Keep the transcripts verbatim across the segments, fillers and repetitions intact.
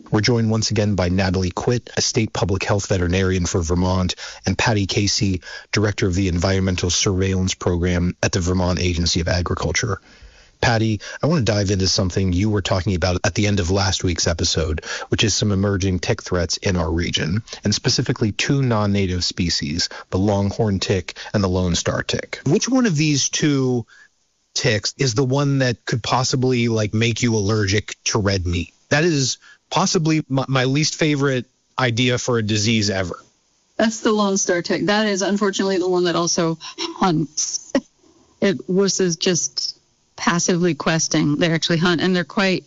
We're joined once again by Natalie Quitt, a state public health veterinarian for Vermont, and Patty Casey, director of the Environmental Surveillance Program at the Vermont Agency of Agriculture. Patty, I want to dive into something you were talking about at the end of last week's episode, which is some emerging tick threats in our region, and specifically two non-native species, the longhorn tick and the Lone Star tick. Which one of these two ticks is the one that could possibly like make you allergic to red meat? That is possibly my, my least favorite idea for a disease ever. That's the Lone Star tick. That is unfortunately the one that also hunts. It was just passively questing. They actually hunt, and they're quite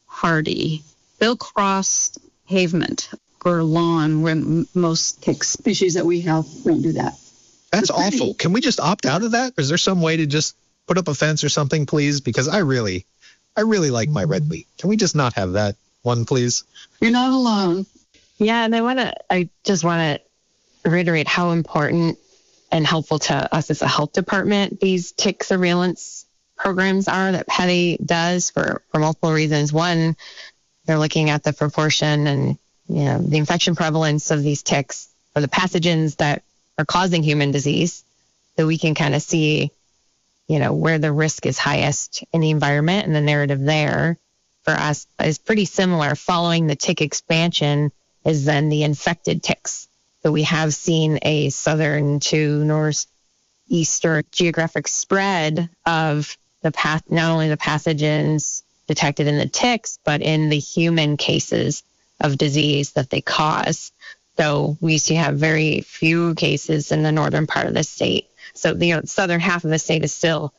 hardy. They'll cross pavement or lawn when most tick species that we have don't do that. That's awful. Can we just opt out of that? Is there some way to just put up a fence or something, please? Because I really, I really like my red meat. Can we just not have that one, please? You're not alone. Yeah, and I want to, I just want to reiterate how important and helpful to us as a health department these tick surveillance programs are that Patty does for, for multiple reasons. One, they're looking at the proportion and you know the infection prevalence of these ticks or the pathogens that are causing human disease, so we can kind of see, you know, where the risk is highest in the environment, and the narrative there for us is pretty similar. Following the tick expansion is then the infected ticks. So we have seen a southern to northeastern geographic spread of the path, not only the pathogens detected in the ticks, but in the human cases of disease that they cause. So we used to have very few cases in the northern part of the state. So the you know, southern half of the state is still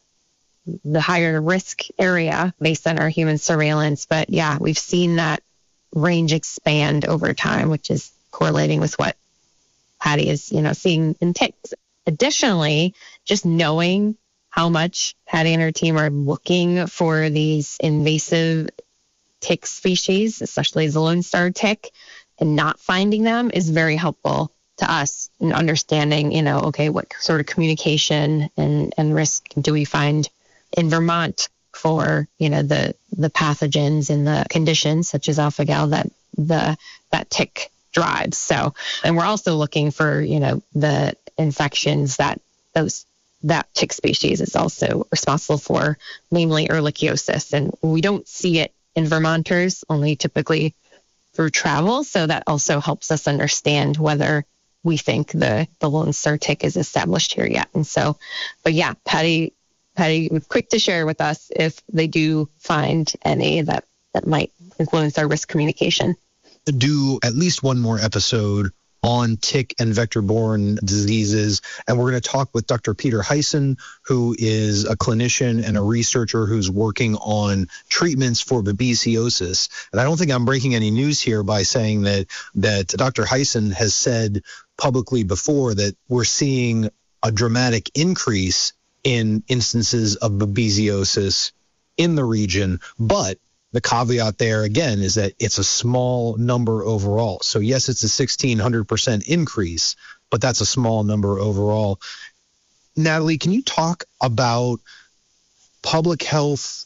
the higher risk area based on our human surveillance. But yeah, we've seen that range expand over time, which is correlating with what Patty is, you know, seeing in ticks. Additionally, just knowing how much Patty and her team are looking for these invasive tick species, especially the Lone Star tick, and not finding them is very helpful to us in understanding, you know, okay, what sort of communication and, and risk do we find in Vermont for, you know, the, the pathogens and the conditions such as alpha-gal that the, that tick drives. So, and we're also looking for, you know, the infections that those, that tick species is also responsible for, namely ehrlichiosis. And we don't see it in Vermonters, only typically through travel. So that also helps us understand whether we think the, the Lone Star tick is established here yet. And so, but yeah, Patty, Patty was quick to share with us if they do find any that, that might influence our risk communication. Do at least one more episode on tick and vector-borne diseases. And we're going to talk with Doctor Peter Hyson, who is a clinician and a researcher who's working on treatments for babesiosis. And I don't think I'm breaking any news here by saying that, that Doctor Hyson has said publicly before that we're seeing a dramatic increase in instances of babesiosis in the region. But the caveat there, again, is that it's a small number overall. So, yes, it's a sixteen hundred percent increase, but that's a small number overall. Natalie, can you talk about public health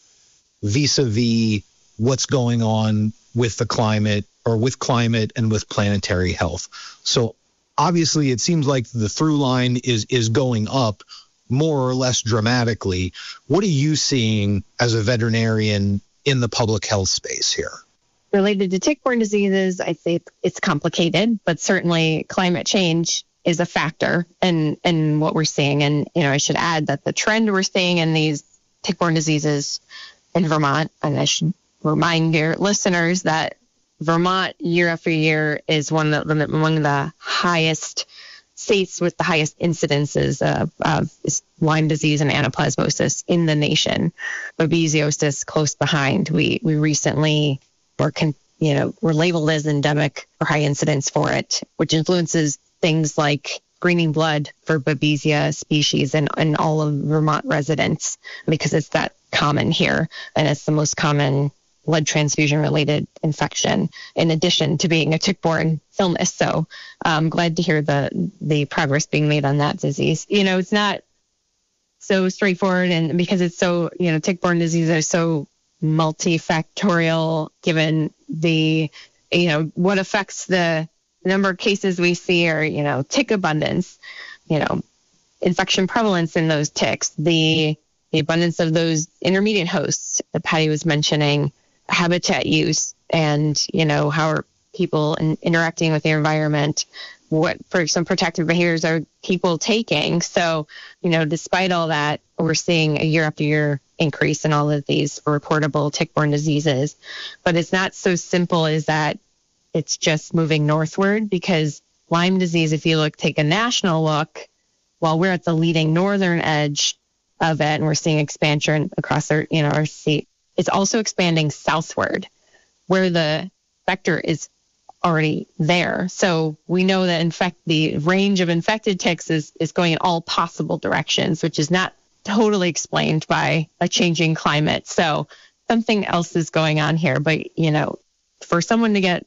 vis-a-vis what's going on with the climate or with climate and with planetary health? So, obviously, it seems like the through line is is going up more or less dramatically. What are you seeing as a veterinarian in the public health space here? Related to tick-borne diseases, I say it's complicated, but certainly climate change is a factor in, in what we're seeing. And, you know, I should add that the trend we're seeing in these tick-borne diseases in Vermont, and I should remind your listeners that Vermont year after year is one of the, among the highest states with the highest incidences of, of Lyme disease and anaplasmosis in the nation. Babesiosis close behind. We we recently were, con, you know, were labeled as endemic or high incidence for it, which influences things like screening blood for Babesia species in, in all of Vermont residents because it's that common here, and it's the most common blood transfusion-related infection, in addition to being a tick-borne illness. So I'm glad to hear the the progress being made on that disease. You know, it's not so straightforward, and because it's so, you know, tick-borne diseases are so multifactorial, given the you know, what affects the number of cases we see are, you know, tick abundance, you know, infection prevalence in those ticks, the, the abundance of those intermediate hosts that Patty was mentioning, habitat use, and, you know, how are people in, interacting with their environment, what for some protective behaviors are people taking. So, you know, despite all that, we're seeing a year after year increase in all of these reportable tick-borne diseases. But it's not so simple as that it's just moving northward, because Lyme disease, if you look, take a national look, while we're at the leading northern edge of it, and we're seeing expansion across our, you know, our state, it's also expanding southward, where the vector is already there. So we know that in fact the range of infected ticks is, is going in all possible directions, which is not totally explained by a changing climate. So something else is going on here. But, you know, for someone to get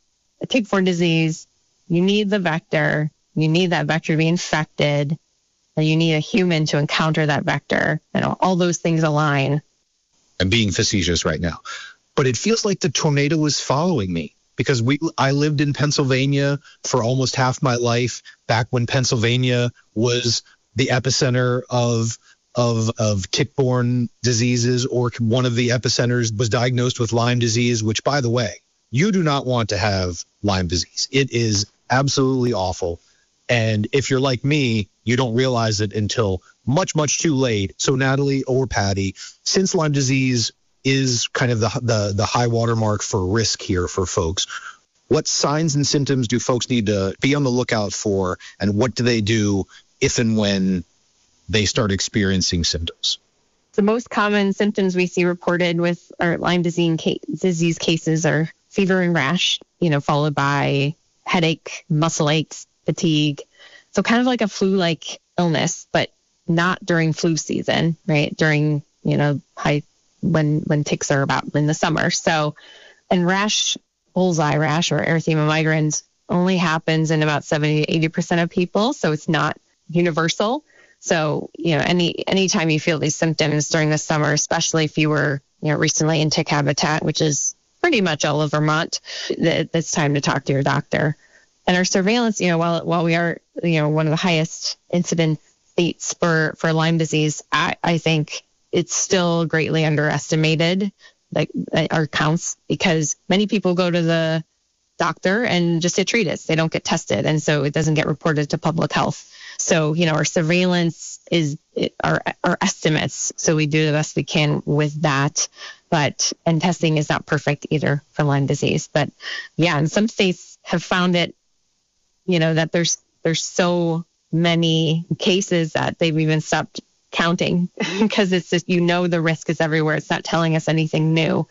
a tick-borne disease, you need the vector, you need that vector to be infected, and you need a human to encounter that vector. You know, all those things align. I'm being facetious right now, but it feels like the tornado was following me. Because we, I lived in Pennsylvania for almost half my life, back when Pennsylvania was the epicenter of of of tick-borne diseases, or one of the epicenters was diagnosed with Lyme disease, which, by the way, you do not want to have Lyme disease. It is absolutely awful. And if you're like me, you don't realize it until much, much too late. So Natalie or Patty, since Lyme disease is kind of the, the the high watermark for risk here for folks, what signs and symptoms do folks need to be on the lookout for, and what do they do if and when they start experiencing symptoms? The most common symptoms we see reported with our Lyme disease, disease cases are fever and rash, you know, followed by headache, muscle aches, fatigue. So kind of like a flu-like illness, but not during flu season, right? During, you know, high when when ticks are about in the summer. So, and rash, bullseye rash or erythema migrans only happens in about seventy to eighty percent of people. So it's not universal. So, you know, any anytime you feel these symptoms during the summer, especially if you were, you know, recently in tick habitat, which is pretty much all of Vermont, that it's time to talk to your doctor. And our surveillance, you know, while while we are, you know, one of the highest incident states for, for Lyme disease, I, I think it's still greatly underestimated, like our counts, because many people go to the doctor and just get treated. They don't get tested. And so it doesn't get reported to public health. So, you know, our surveillance is our, our estimates. So we do the best we can with that. But, and testing is not perfect either for Lyme disease. But yeah, and some states have found it, you know, that there's, there's so many cases that they've even stopped counting, because it's just, you know, the risk is everywhere. It's not telling us anything new.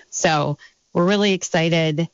So we're really excited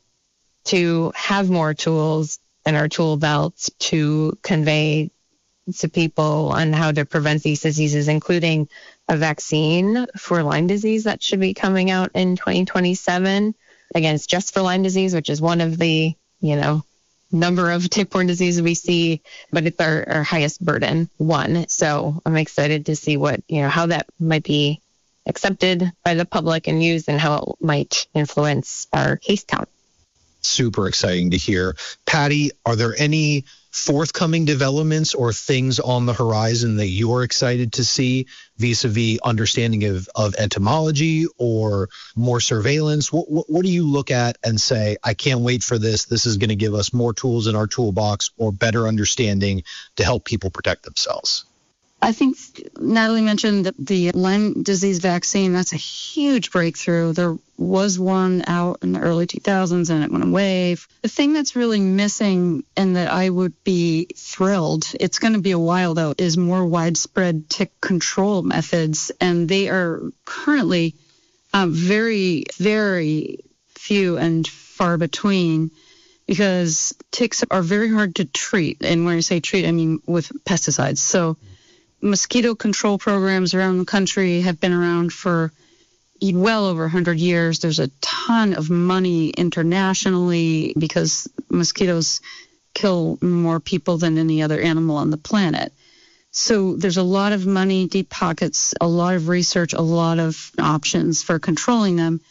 to have more tools in our tool belt to convey to people on how to prevent these diseases, including a vaccine for Lyme disease that should be coming out in twenty twenty-seven. Again, it's just for Lyme disease, which is one of the, you know, number of tick-borne diseases we see, but it's our, our highest burden one. So I'm excited to see what, you know, how that might be accepted by the public and used, and how it might influence our case count. Super exciting to hear. Patty, are there any forthcoming developments or things on the horizon that you're excited to see vis-a-vis understanding of, of entomology or more surveillance? What, what, what do you look at and say, I can't wait for this. This is going to give us more tools in our toolbox or better understanding to help people protect themselves? I think Natalie mentioned the, the Lyme disease vaccine. That's a huge breakthrough. There was one out in the early two thousands and it went away. The thing that's really missing, and that I would be thrilled, it's going to be a while though, is more widespread tick control methods. And they are currently um, very, very few and far between, because ticks are very hard to treat. And when I say treat, I mean with pesticides. So mosquito control programs around the country have been around for well over one hundred years. There's a ton of money internationally because mosquitoes kill more people than any other animal on the planet. So there's a lot of money, deep pockets, a lot of research, a lot of options for controlling them.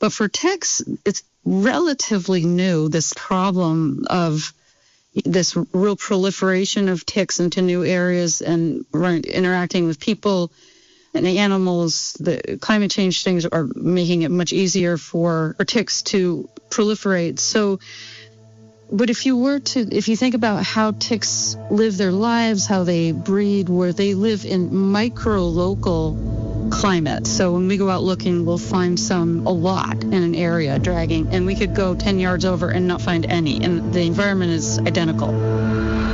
But for ticks, it's relatively new, this problem of this real proliferation of ticks into new areas and interacting with people and the animals. The climate change things are making it much easier for, for ticks to proliferate. So, but if you were to, if you think about how ticks live their lives, how they breed, where they live in micro-local climate. So when we go out looking, we'll find some a lot in an area dragging, and we could go ten yards over and not find any, and the environment is identical.